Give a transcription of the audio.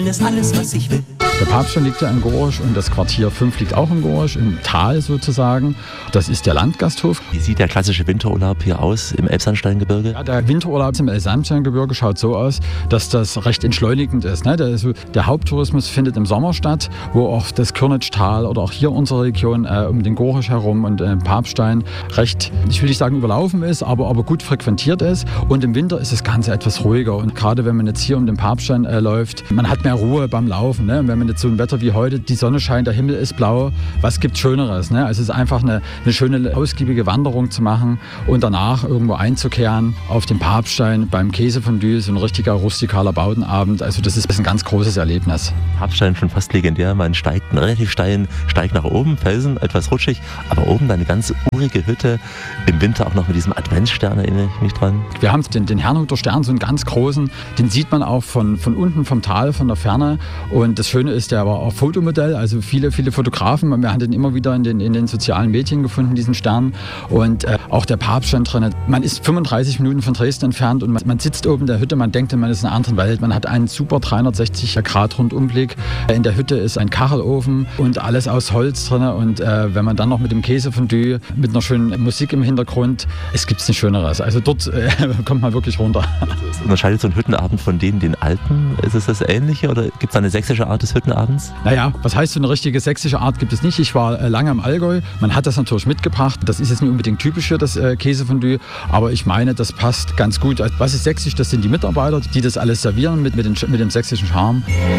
Das ist alles, was ich will. Der Papststein liegt ja in Goresch und das Quartier 5 liegt auch in Goresch, im Tal sozusagen. Das ist der Landgasthof. Wie sieht der klassische Winterurlaub hier aus im Elbsandsteingebirge? Ja, der Winterurlaub im Elbsandsteingebirge schaut so aus, dass das recht entschleunigend ist. Ne? Der Haupttourismus findet im Sommer statt, wo auch das Kürnitschtal oder auch hier unsere Region um den Goresch herum und Papststein recht, ich will nicht sagen überlaufen ist, aber gut frequentiert ist. Und im Winter ist das Ganze etwas ruhiger. Und gerade wenn man jetzt hier um den Papststein läuft, man hat mehr Ruhe beim Laufen. Ne? Und wenn man jetzt so ein Wetter wie heute, die Sonne scheint, der Himmel ist blau, was gibt Schöneres? Ne? Also es ist einfach eine schöne, ausgiebige Wanderung zu machen und danach irgendwo einzukehren auf den Papststein beim Käsefondue, so ein richtiger rustikaler Baudenabend. Also das ist ein ganz großes Erlebnis. Papststein schon fast legendär, man steigt einen relativ steilen Steig nach oben, Felsen, etwas rutschig, aber oben dann eine ganz urige Hütte, im Winter auch noch mit diesem Adventsstern, erinnere ich mich dran. Wir haben den Herrnhuter Stern, so einen ganz großen, den sieht man auch von unten vom Tal, von der Ferne, und das Schöne ist, der war auch Fotomodell, also viele Fotografen, wir haben den immer wieder in den sozialen Medien gefunden, diesen Stern, und auch der Papststein drin. Man ist 35 Minuten von Dresden entfernt und man sitzt oben in der Hütte, man denkt, man ist in einer anderen Welt, man hat einen super 360-Grad-Rundumblick. In der Hütte ist ein Kachelofen und alles aus Holz drin, und wenn man dann noch mit dem Käsefondue, mit einer schönen Musik im Hintergrund, es gibt nichts Schöneres. Also dort kommt man wirklich runter. Unterscheidet so ein Hüttenabend von den alten? Ist es das Ähnliche oder gibt es eine sächsische Art des Hüttenabends? Naja, was heißt so eine richtige sächsische Art gibt es nicht. Ich war lange im Allgäu, man hat das natürlich mitgebracht. Das ist jetzt nicht unbedingt typisch für das Käsefondue, aber ich meine, das passt ganz gut. Was ist sächsisch? Das sind die Mitarbeiter, die das alles servieren mit dem sächsischen Charme.